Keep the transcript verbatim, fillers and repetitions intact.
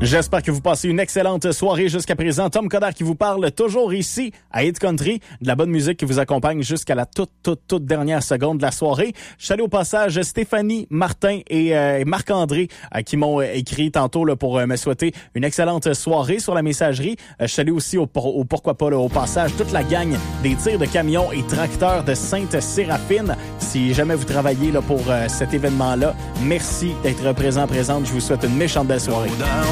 J'espère que vous passez une excellente soirée jusqu'à présent. Tom Coderre qui vous parle toujours ici à Hit Country. De la bonne musique qui vous accompagne jusqu'à la toute, toute, toute dernière seconde de la soirée. Je salue au passage Stéphanie, Martin et euh, Marc-André euh, qui m'ont euh, écrit tantôt là, pour euh, me souhaiter une excellente soirée sur la messagerie. Euh, je salue aussi au, au pourquoi pas là, au passage toute la gang des tirs de camions et tracteurs de Sainte-Séraphine. Si jamais vous travaillez là, pour euh, cet événement-là, merci d'être présent, présente. Je vous souhaite une méchante belle soirée.